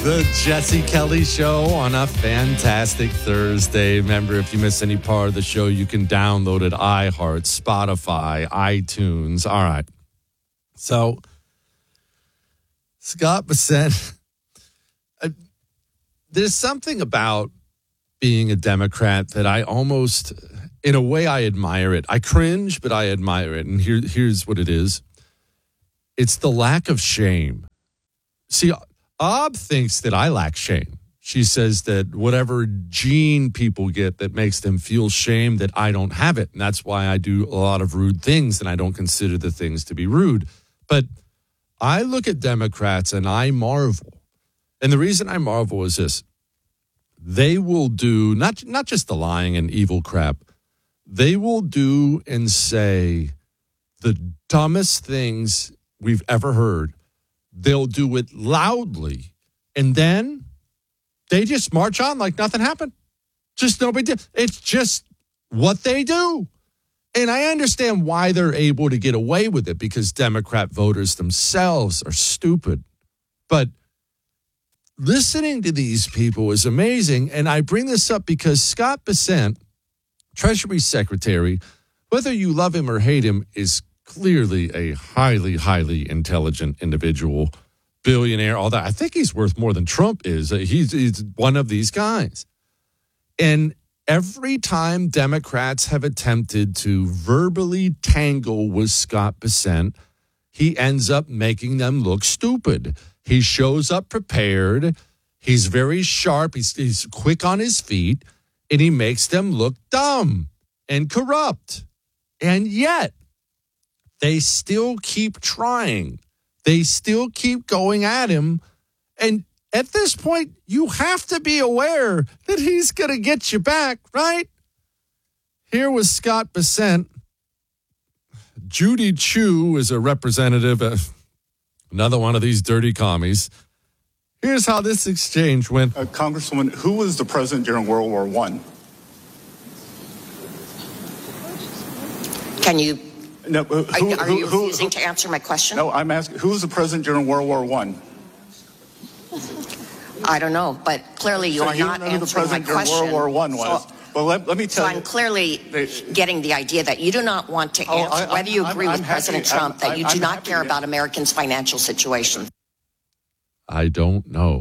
The Jesse Kelly Show on a fantastic Thursday. Remember, if you miss any part of the show, you can download it iHeart, Spotify, iTunes. All right. So, Scott Bessent, there's something about being a Democrat that I almost, in a way, I admire it. I cringe, but I admire it. And here's what it is. It's the lack of shame. See, Ob thinks that I lack shame. She says that whatever gene people get that makes them feel shame, that I don't have it. And that's why I do a lot of rude things and I don't consider the things to be rude. But I look at Democrats and I marvel. And the reason I marvel is this. They will do, not just the lying and evil crap, they will do and say the dumbest things we've ever heard. They'll do it loudly, and then they just march on like nothing happened. Just no big deal. It's just what they do. And I understand why they're able to get away with it, because Democrat voters themselves are stupid. But listening to these people is amazing, and I bring this up because Scott Bessent, Treasury Secretary, whether you love him or hate him, is clearly a highly, highly intelligent individual, billionaire, all that. I think he's worth more than Trump is. He's one of these guys. And every time Democrats have attempted to verbally tangle with Scott Bessent, he ends up making them look stupid. He shows up prepared. He's very sharp. He's quick on his feet, and he makes them look dumb and corrupt. And yet, they still keep trying. They still keep going at him. And at this point, you have to be aware that he's going to get you back, right? Here was Scott Bessent. Judy Chu is a representative, another one of these dirty commies. Here's how this exchange went. Congresswoman, who was the president during World War I? Can you... No, are you refusing to answer my question? No, I'm asking, who was the president during World War I? I don't know, but clearly you are not answering my question. During World War I was. So, well, let me tell you. So I'm clearly getting the idea that you do not want to answer, whether you agree with President Trump, that you do not care about Americans' financial situation. I don't know.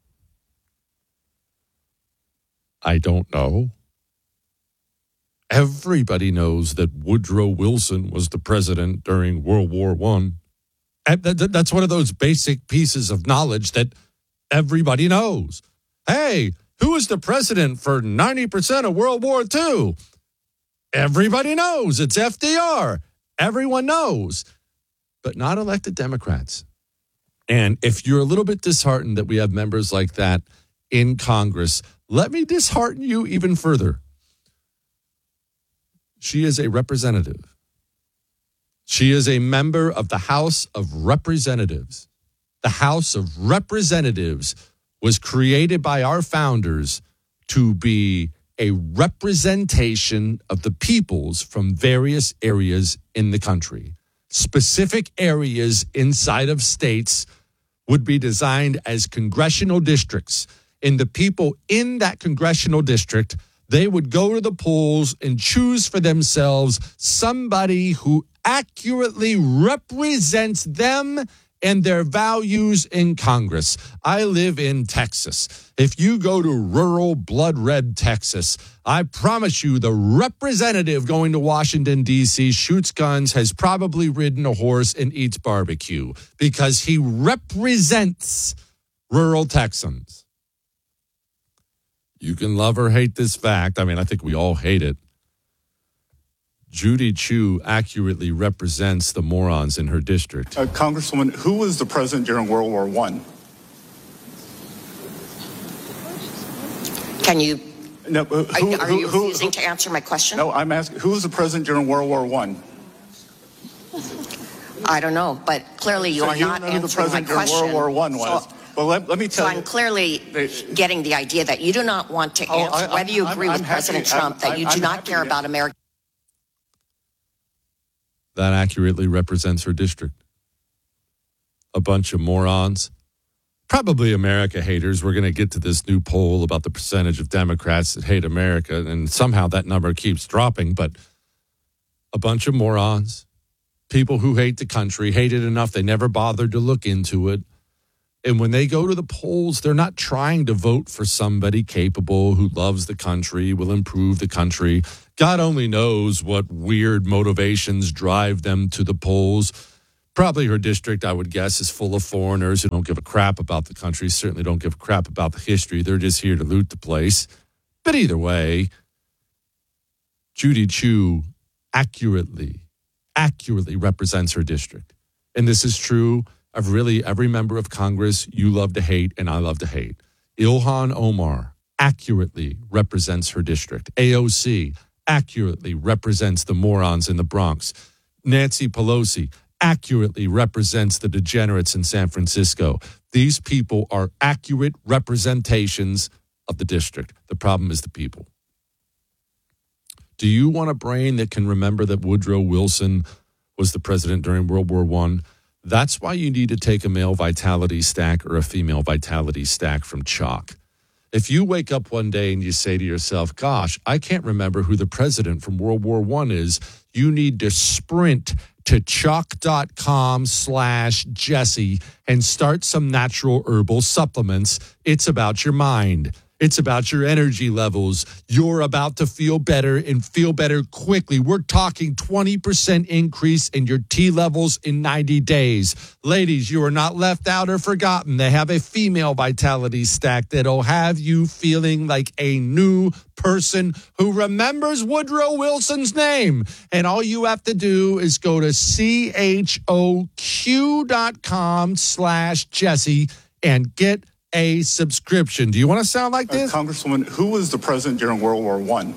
I don't know. Everybody knows that Woodrow Wilson was the president during World War I. That's one of those basic pieces of knowledge that everybody knows. Hey, who was the president for 90% of World War II? Everybody knows. It's FDR. Everyone knows. But not elected Democrats. And if you're a little bit disheartened that we have members like that in Congress, let me dishearten you even further. She is a representative. She is a member of the House of Representatives. The House of Representatives was created by our founders to be a representation of the peoples from various areas in the country. Specific areas inside of states would be designed as congressional districts. And the people in that congressional district, they would go to the polls and choose for themselves somebody who accurately represents them and their values in Congress. I live in Texas. If you go to rural blood red Texas, I promise you the representative going to Washington, D.C. shoots guns, has probably ridden a horse, and eats barbecue because he represents rural Texans. You can love or hate this fact. I mean, I think we all hate it. Judy Chu accurately represents the morons in her district. Congresswoman, who was the president during World War I? Can you... No, are you refusing to answer my question? No, I'm asking, who was the president during World War I? I don't know, but clearly you are not answering my question. World War I was. Well, let me tell you. So I'm clearly getting the idea that you do not want to answer, whether you agree with President Trump, that you do not care about America. That accurately represents her district. A bunch of morons probably America haters. We're going to get to this new poll about the percentage of Democrats that hate America, and somehow that number keeps dropping. But a bunch of morons, people who hate the country, hate it enough they never bothered to look into it. And when they go to the polls, they're not trying to vote for somebody capable who loves the country, will improve the country. God only knows what weird motivations drive them to the polls. Probably her district, I would guess, is full of foreigners who don't give a crap about the country, certainly don't give a crap about the history. They're just here to loot the place. But either way, Judy Chu accurately represents her district. And this is true of really every member of Congress you love to hate and I love to hate. Ilhan Omar accurately represents her district. AOC accurately represents the morons in the Bronx. Nancy Pelosi accurately represents the degenerates in San Francisco. These people are accurate representations of the district. The problem is the people. Do you want a brain that can remember that Woodrow Wilson was the president during World War I? That's why you need to take a male vitality stack or a female vitality stack from Chalk. If you wake up one day and you say to yourself, gosh, I can't remember who the president from World War I is, you need to sprint to chalk.com/Jesse and start some natural herbal supplements. It's about your mind. It's about your energy levels. You're about to feel better and feel better quickly. We're talking 20% increase in your T levels in 90 days. Ladies, you are not left out or forgotten. They have a female vitality stack that'll have you feeling like a new person who remembers Woodrow Wilson's name. And all you have to do is go to CHOQ.com/Jesse and get a subscription. Do you want to sound like this? Congresswoman, who was the president during World War I?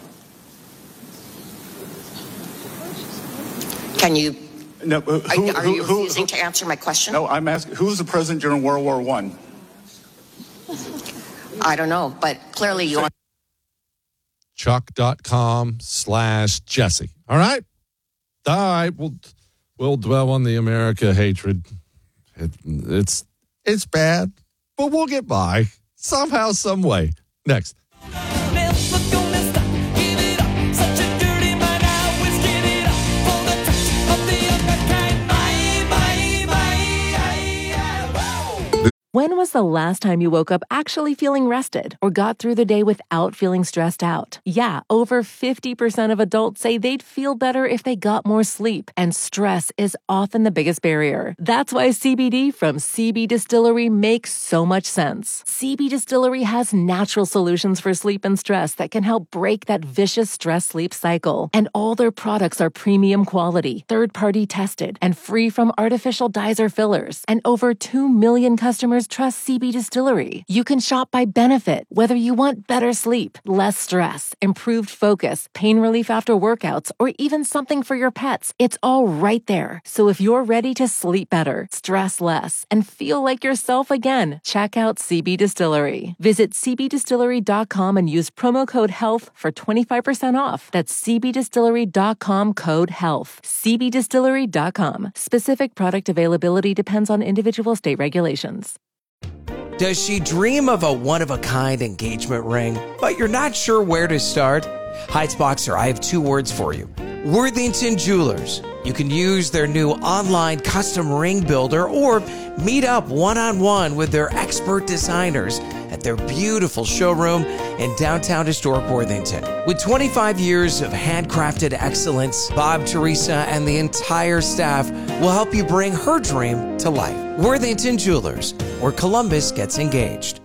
Can you? No, Are you refusing to answer my question? No, I'm asking, who was the president during World War I? I don't know, but clearly you want. Chuck.com/Jesse. All right. All right. We'll dwell on the America hatred. It's bad. But we'll get by somehow, some way. Next. When was the last time you woke up actually feeling rested or got through the day without feeling stressed out? Yeah, over 50% of adults say they'd feel better if they got more sleep, and stress is often the biggest barrier. That's why CBD from CB Distillery makes so much sense. CB Distillery has natural solutions for sleep and stress that can help break that vicious stress-sleep cycle. And all their products are premium quality, third-party tested, and free from artificial dyes or fillers. And over 2 million customers trust CB Distillery. You can shop by benefit, whether you want better sleep, less stress, improved focus, pain relief after workouts, or even something for your pets. It's all right there. So if you're ready to sleep better, stress less, and feel like yourself again, check out CB Distillery. Visit cbdistillery.com and use promo code HEALTH for 25% off. That's cbdistillery.com, code HEALTH. cbdistillery.com. Specific product availability depends on individual state regulations. Does she dream of a one-of-a-kind engagement ring, but you're not sure where to start? Heights I have 2 words for you. Worthington Jewelers. You can use their new online custom ring builder or meet up one-on-one with their expert designers at their beautiful showroom in downtown historic Worthington. With 25 years of handcrafted excellence, Bob, Teresa, and the entire staff will help you bring her dream to life. Worthington Jewelers, where Columbus gets engaged.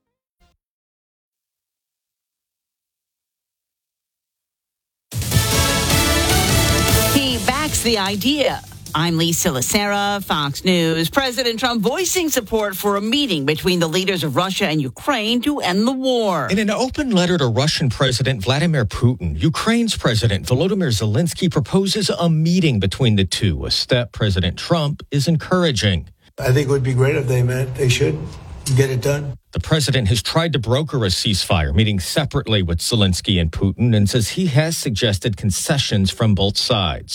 He backs the idea. I'm Lisa Lacera, Fox News. President Trump voicing support for a meeting between the leaders of Russia and Ukraine to end the war. In an open letter to Russian President Vladimir Putin, Ukraine's President Volodymyr Zelensky proposes a meeting between the two, a step President Trump is encouraging. I think it would be great if they met. They should get it done. The president has tried to broker a ceasefire, meeting separately with Zelensky and Putin, and says he has suggested concessions from both sides.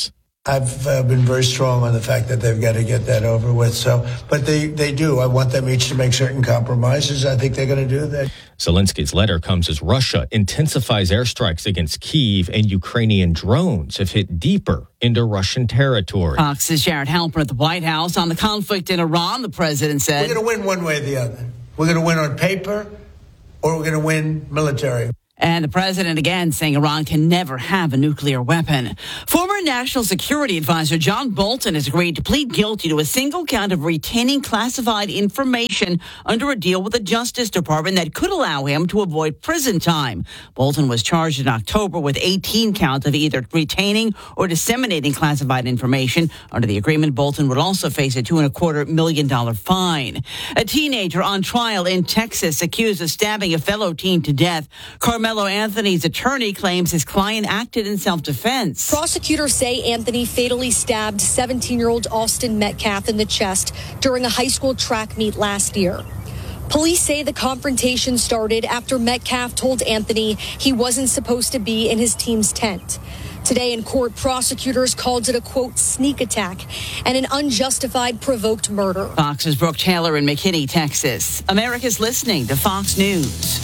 I've been very strong on the fact that they've got to get that over with. So, but they do. I want them each to make certain compromises. I think they're going to do that. Zelensky's letter comes as Russia intensifies airstrikes against Kyiv, and Ukrainian drones have hit deeper into Russian territory. Fox's Jared Halpern at the White House on the conflict in Iran. The president said, "We're going to win one way or the other. We're going to win on paper, or we're going to win military." And the president again saying Iran can never have a nuclear weapon. Former National Security Advisor John Bolton has agreed to plead guilty to a single count of retaining classified information under a deal with the Justice Department that could allow him to avoid prison time. Bolton was charged in October with 18 counts of either retaining or disseminating classified information. Under the agreement, Bolton would also face a $2.25 million fine. A teenager on trial in Texas accused of stabbing a fellow teen to death. Carmelo Anthony's attorney claims his client acted in self-defense. Prosecutors say Anthony fatally stabbed 17-year-old Austin Metcalf in the chest during a high school track meet last year. Police say the confrontation started after Metcalf told Anthony he wasn't supposed to be in his team's tent. Today in court, prosecutors called it a, quote, sneak attack and an unjustified provoked murder. Fox's Brooke Taylor in McKinney, Texas. America's listening to Fox News.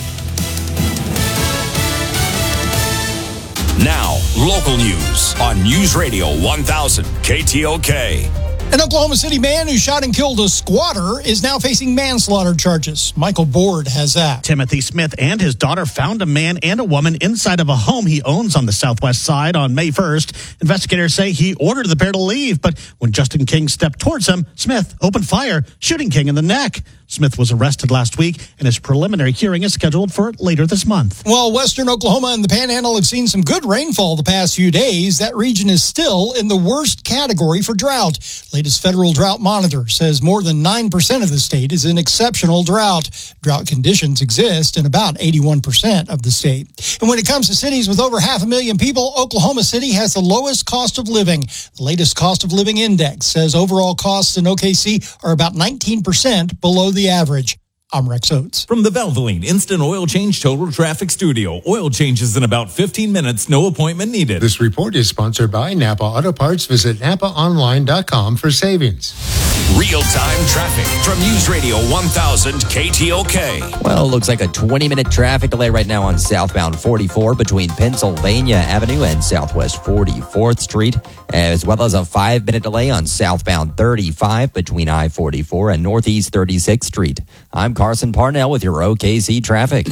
Now, local news on News Radio 1000 KTOK. An Oklahoma City man who shot and killed a squatter is now facing manslaughter charges. Michael Board has that. Timothy Smith and his daughter found a man and a woman inside of a home he owns on the southwest side on May 1st. Investigators say he ordered the pair to leave, but when Justin King stepped towards him, Smith opened fire, shooting King in the neck. Smith was arrested last week, and his preliminary hearing is scheduled for later this month. Well, western Oklahoma and the Panhandle have seen some good rainfall the past few days. That region is still in the worst category for drought. Latest federal drought monitor says more than 9% of the state is in exceptional drought. Drought conditions exist in about 81% of the state. And when it comes to cities with over 500,000 people, Oklahoma City has the lowest cost of living. The latest cost of living index says overall costs in OKC are about 19% below the average. I'm Rex Oates. From the Valvoline Instant Oil Change Total Traffic Studio. Oil changes in about 15 minutes, no appointment needed. This report is sponsored by Napa Auto Parts. Visit NapaOnline.com for savings. Real-time traffic from News Radio 1000 KTOK. Well, it looks like a 20-minute traffic delay right now on southbound 44 between Pennsylvania Avenue and Southwest 44th Street, as well as a 5-minute delay on southbound 35 between I-44 and Northeast 36th Street. I'm Carson Parnell with your OKC traffic.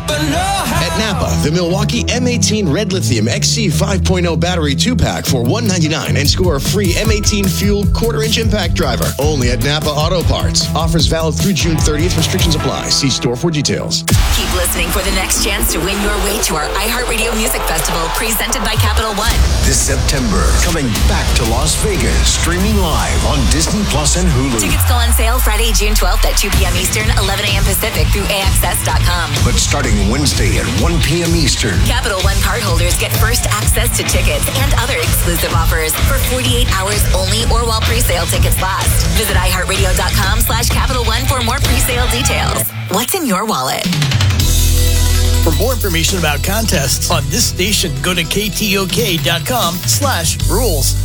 At Napa, the Milwaukee M18 Red Lithium XC 5.0 battery 2-pack for $199 and score a free M18 Fuel quarter-inch impact driver. Only at Napa Auto Parts. Offers valid through June 30th. Restrictions apply. See store for details. Keep listening for the next chance to win your way to our iHeartRadio Music Festival presented by Capital One. This September, coming back to Las Vegas, streaming live on Disney Plus and Hulu. Tickets go on sale Friday, June 12th at 2 p.m. Eastern, 11 a.m. Pacific through AXS.com. But starting Wednesday at 1 p.m. Eastern, Capital One cardholders get first access to tickets and other exclusive offers for 48 hours only or while pre-sale tickets last. Visit iHeartRadio.com/Capital One for more pre-sale details. What's in your wallet? For more information about contests on this station, go to KTOK.com/rules.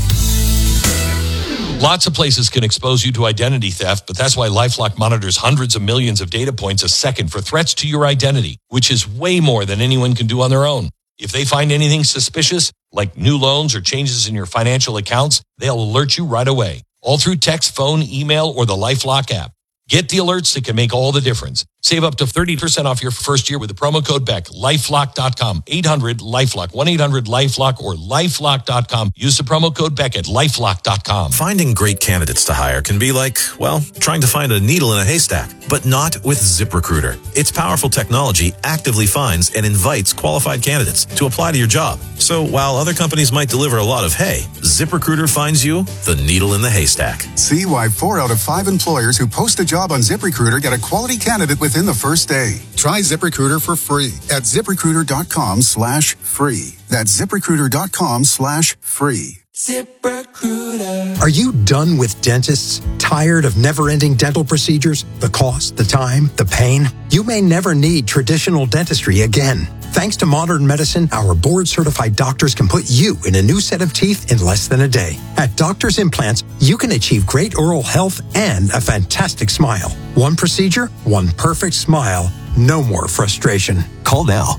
Lots of places can expose you to identity theft, but that's why LifeLock monitors hundreds of millions of data points a second for threats to your identity, which is way more than anyone can do on their own. If they find anything suspicious, like new loans or changes in your financial accounts, they'll alert you right away, all through text, phone, email, or the LifeLock app. Get the alerts that can make all the difference. Save up to 30% off your first year with the promo code BECK. LifeLock.com. 800-LifeLock. 1-800-LifeLock or LifeLock.com. Use the promo code BECK at LifeLock.com. Finding great candidates to hire can be like, well, trying to find a needle in a haystack. But not with ZipRecruiter. Its powerful technology actively finds and invites qualified candidates to apply to your job. So while other companies might deliver a lot of hay, ZipRecruiter finds you the needle in the haystack. See why 4 out of 5 employers who post a job on ZipRecruiter get a quality candidate within the first day. Try ZipRecruiter for free at ZipRecruiter.com/free. That's ZipRecruiter.com/free. ZipRecruiter. Are you done with dentists? Tired of never-ending dental procedures? The cost, the time, the pain? You may never need traditional dentistry again. Thanks to modern medicine, our board-certified doctors can put you in a new set of teeth in less than a day. At Doctors Implants, you can achieve great oral health and a fantastic smile. One procedure, one perfect smile. No more frustration. Call now,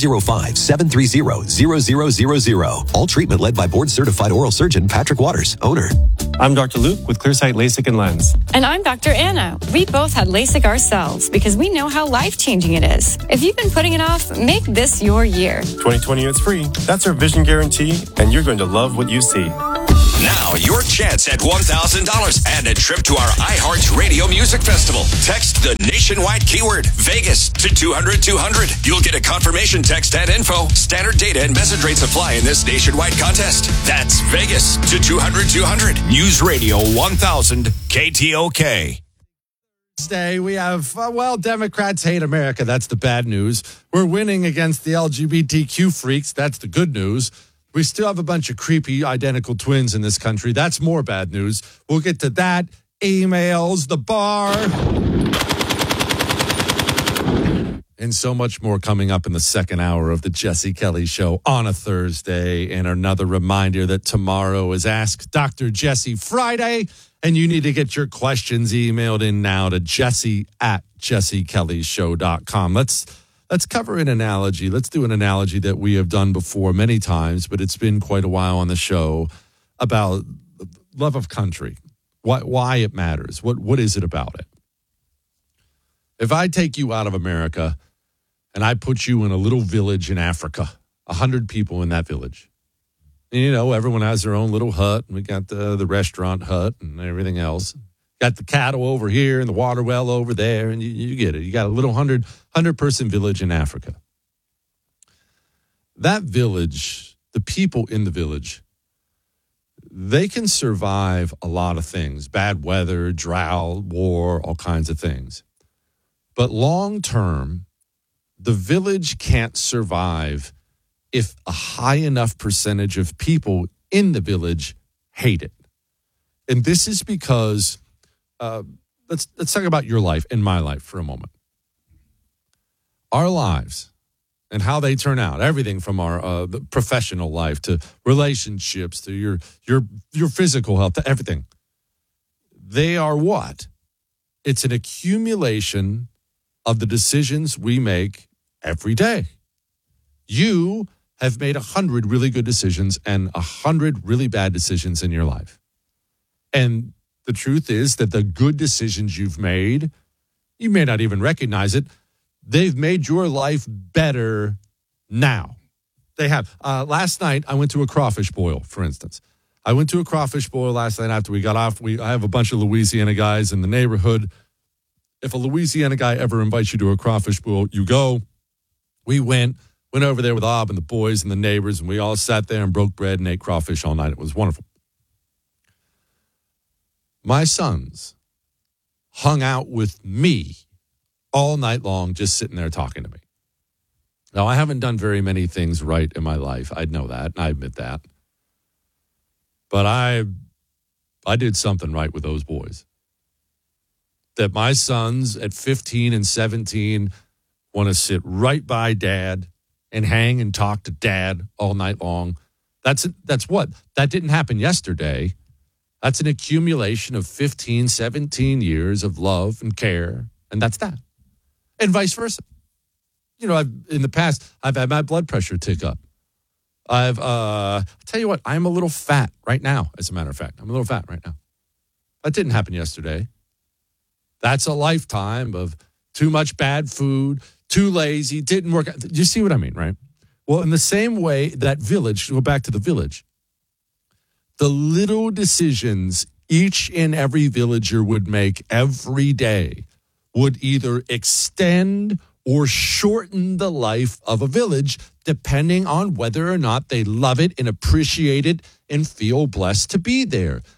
405-730-0000. All treatment led by board-certified oral surgeon Patrick Waters, owner. I'm Dr. Luke with Clearsight LASIK and Lens. And I'm Dr. Anna. We both had LASIK ourselves because we know how life-changing it is. If you've been putting it off, make this your year. 2020 is free. That's our vision guarantee, and you're going to love what you see. Now, your chance at $1,000 and a trip to our iHeartRadio Music Festival. Text the nationwide keyword Vegas to 200-200. You'll get a confirmation text and info. Standard data and message rates apply in this nationwide contest. That's Vegas to 200-200. News Radio 1000 KTOK. Today we have, Democrats hate America. That's the bad news. We're winning against the LGBTQ freaks. That's the good news. We still have a bunch of creepy identical twins in this country. That's more bad news. We'll get to that. Emails, the bar, and so much more coming up in the second hour of the Jesse Kelly Show on a Thursday. And another reminder that tomorrow is Ask Dr. Jesse Friday. And you need to get your questions emailed in now to jesse@jessekellyshow.com. Let's cover an analogy. Let's do an analogy that we have done before many times, but it's been quite a while on the show about love of country, why it matters. What is it about it? If I take you out of America and I put you in a little village in Africa, 100 people in that village, and, you know, everyone has their own little hut, and we got the restaurant hut and everything else. Got the cattle over here and the water well over there, and you get it. You got a little 100-person village in Africa. That village, the people in the village, they can survive a lot of things. Bad weather, drought, war, all kinds of things. But long term, the village can't survive if a high enough percentage of people in the village hate it. And this is because... let's talk about your life and my life for a moment. Our lives and how they turn out, everything from our professional life to relationships to your physical health to everything. They are what? It's an accumulation of the decisions we make every day. You have made 100 really good decisions and 100 really bad decisions in your life. And the truth is that the good decisions you've made, you may not even recognize it, they've made your life better now. They have. Last night, I went to a crawfish boil, for instance. I went to a crawfish boil last night after we got off. I have a bunch of Louisiana guys in the neighborhood. If a Louisiana guy ever invites you to a crawfish boil, you go. We went over there with Ob and the boys and the neighbors, and we all sat there and broke bread and ate crawfish all night. It was wonderful. My sons hung out with me all night long, just sitting there talking to me. Now, I haven't done very many things right in my life. I know that, and I admit that. But I did something right with those boys. That my sons at 15 and 17 want to sit right by Dad and hang and talk to Dad all night long. That's what? That didn't happen yesterday. That's an accumulation of 15, 17 years of love and care, and that's that. And vice versa. You know, in the past, I've had my blood pressure tick up. I'll tell you what, I'm a little fat right now, as a matter of fact. I'm a little fat right now. That didn't happen yesterday. That's a lifetime of too much bad food, too lazy, didn't work out. You see what I mean, right? Well, in the same way, that village, go back to the village, the little decisions each and every villager would make every day would either extend or shorten the life of a village, depending on whether or not they love it and appreciate it and feel blessed to be there.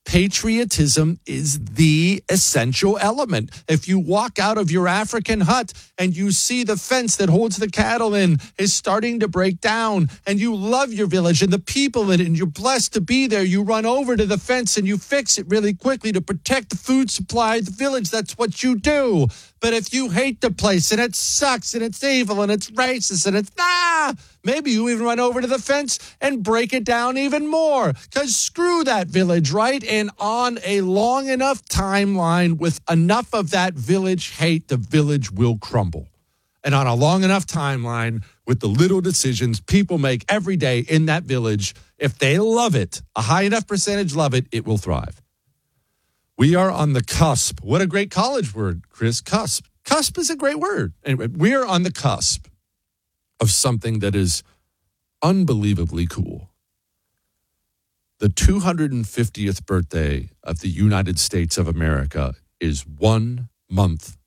Patriotism is the essential element. If you walk out of your African hut and you see the fence that holds the cattle in is starting to break down, and you love your village and the people in it, and you're blessed to be there, you run over to the fence and you fix it really quickly to protect the food supply of the village. That's what you do. But if you hate the place and it sucks and it's evil and it's racist and it's maybe you even run over to the fence and break it down even more, because screw that village, right? And on a long enough timeline with enough of that village hate, the village will crumble. And on a long enough timeline with the little decisions people make every day in that village, if they love it, a high enough percentage love it, it will thrive. We are on the cusp. What a great college word, Chris. Cusp. Cusp is a great word. Anyway, we are on the cusp of something that is unbelievably cool. The 250th birthday of the United States of America is 1 month